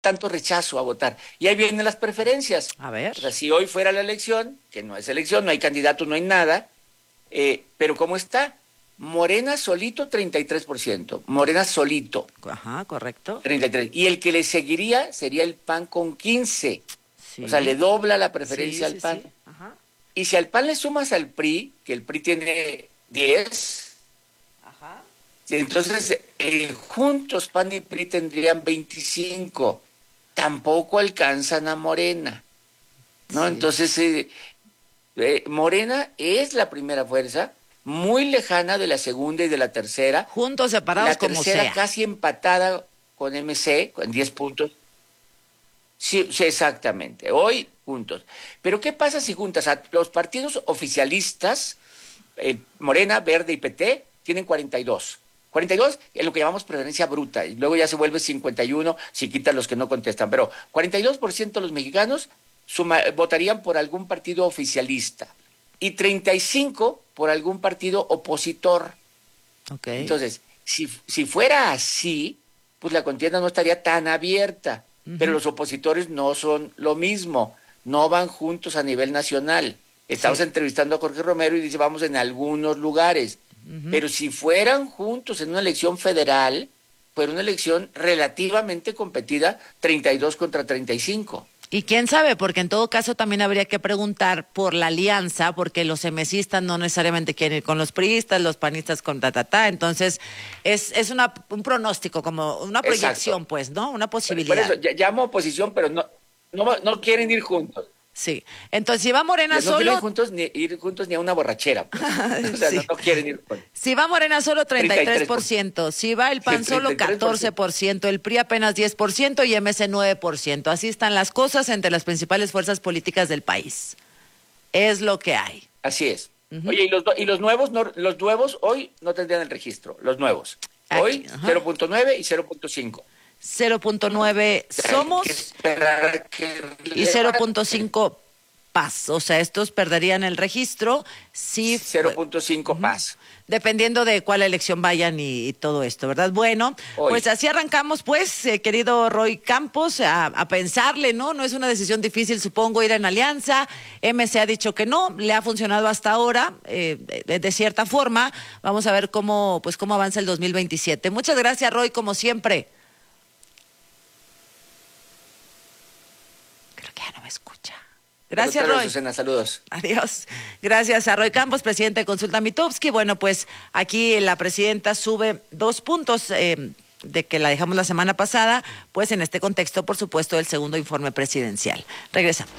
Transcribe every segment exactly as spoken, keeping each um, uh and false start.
tanto rechazo a votar. Y ahí vienen las preferencias. A ver. O sea, si hoy fuera la elección, que no es elección, no hay candidato, no hay nada, eh, pero ¿cómo está? Morena solito, treinta y tres por ciento. Morena solito. Ajá, correcto. treinta y tres. Y el que le seguiría sería el P A N con quince. Sí. O sea, le dobla la preferencia sí, al sí, P A N. Sí. Ajá. Y si al P A N le sumas al P R I, que el P R I tiene diez, Ajá. entonces eh, juntos P A N y P R I tendrían veinticinco. Tampoco alcanzan a Morena, ¿no? Sí. Entonces, eh, eh, Morena es la primera fuerza, muy lejana de la segunda y de la tercera. Juntos, separados, como sea. La tercera casi empatada con M C, con diez puntos. Sí, sí, exactamente. Hoy, juntos. Pero ¿qué pasa si juntas a los partidos oficialistas, eh, Morena, Verde y P T, tienen cuarenta y dos? cuarenta y dos es lo que llamamos preferencia bruta, y luego ya se vuelve cincuenta y uno si quitan los que no contestan. Pero cuarenta y dos por ciento de los mexicanos suma, votarían por algún partido oficialista y treinta y cinco por ciento por algún partido opositor. Okay. Entonces, si, si fuera así, pues la contienda no estaría tan abierta. Uh-huh. Pero los opositores no son lo mismo, no van juntos a nivel nacional. Estamos sí. entrevistando a Jorge Romero y dice, vamos en algunos lugares. Uh-huh. Pero si fueran juntos en una elección federal, fuera una elección relativamente competida, treinta y dos contra treinta y cinco. Y quién sabe, porque en todo caso también habría que preguntar por la alianza, porque los emesistas no necesariamente quieren ir con los priistas, los panistas con ta, ta, ta. Entonces, es, es una, un pronóstico, como una proyección, exacto. Pues, ¿no? Una posibilidad. Por eso, llamo oposición, pero no, no, no quieren ir juntos. Sí, entonces si va Morena no solo... No quieren juntos, ni, ir juntos ni a una borrachera. Pues. O sea, sí. no, no quieren ir juntos. Si va Morena solo, treinta y tres por ciento. Si va el P A N sí, solo, catorce por ciento. El P R I apenas diez por ciento y M C nueve por ciento. Así están las cosas entre las principales fuerzas políticas del país. Es lo que hay. Así es. Uh-huh. Oye, y los, y los nuevos no, los nuevos hoy no tendrían el registro. Los nuevos. Aquí, hoy uh-huh. cero punto nueve y cero punto cinco. cero punto nueve somos y cero punto cinco Paz, o sea, estos perderían el registro si... cero punto cinco Paz. Dependiendo de cuál elección vayan y, y todo esto, ¿verdad? Bueno, Hoy. pues así arrancamos, pues, eh, querido Roy Campos, a, a pensarle, ¿no? No es una decisión difícil, supongo, ir en alianza. M C ha dicho que no, le ha funcionado hasta ahora, eh, de, de cierta forma. Vamos a ver cómo, pues, cómo avanza el dos mil veintisiete. Muchas gracias, Roy, como siempre. Creo que ya no me escucha. Gracias, Roy. Susana, saludos. Adiós. Gracias a Roy Campos, presidente de Consulta Mitofsky. Bueno, pues aquí la presidenta sube dos puntos eh, de que la dejamos la semana pasada, pues en este contexto, por supuesto, del segundo informe presidencial. Regresamos.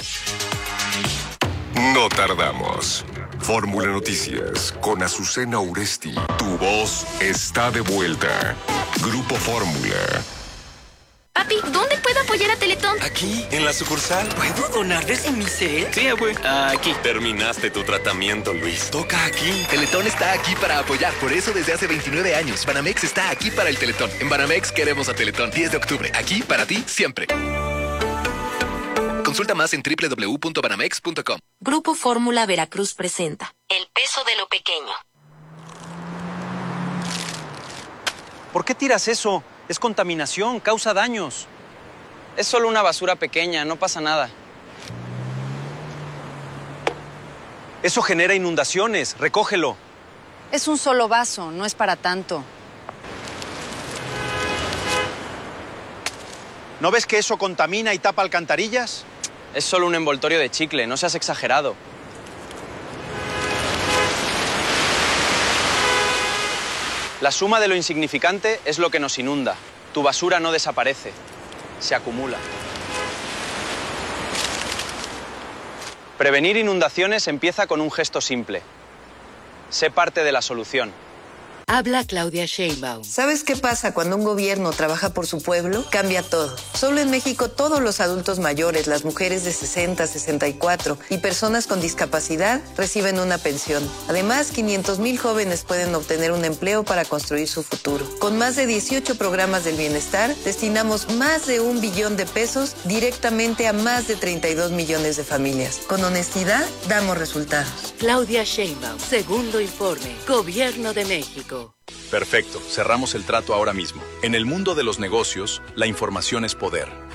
No tardamos. Fórmula Noticias con Azucena Uresti. Tu voz está de vuelta. Grupo Fórmula. Papi, ¿dónde puedo apoyar a Teletón? Aquí, en la sucursal. ¿Puedo donar desde mi cel? Sí, güey. Aquí. Terminaste tu tratamiento, Luis. Toca aquí. Teletón está aquí para apoyar. Por eso desde hace veintinueve años. Banamex está aquí para el Teletón. En Banamex queremos a Teletón. diez de octubre. Aquí para ti, siempre. Consulta más en doble u doble u doble u punto banamex punto com. Grupo Fórmula Veracruz presenta El peso de lo pequeño. ¿Por qué tiras eso? Es contaminación, causa daños. Es solo una basura pequeña, no pasa nada. Eso genera inundaciones, recógelo. Es un solo vaso, no es para tanto. ¿No ves que eso contamina y tapa alcantarillas? Es solo un envoltorio de chicle, no seas exagerado. La suma de lo insignificante es lo que nos inunda. Tu basura no desaparece, se acumula. Prevenir inundaciones empieza con un gesto simple. Sé parte de la solución. Habla Claudia Sheinbaum. ¿Sabes qué pasa cuando un gobierno trabaja por su pueblo? Cambia todo. Solo en México todos los adultos mayores, las mujeres de sesenta, sesenta y cuatro y personas con discapacidad reciben una pensión. Además, quinientos mil jóvenes pueden obtener un empleo para construir su futuro. Con más de dieciocho programas del bienestar, destinamos más de un billón de pesos directamente a más de treinta y dos millones de familias. Con honestidad, damos resultados. Claudia Sheinbaum, segundo informe, Gobierno de México. Perfecto, cerramos el trato ahora mismo. En el mundo de los negocios, la información es poder.